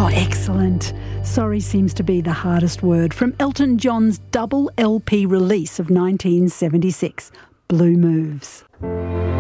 Oh, excellent. Sorry seems to be the hardest word. From Elton John's double LP release of 1976, Blue Moves.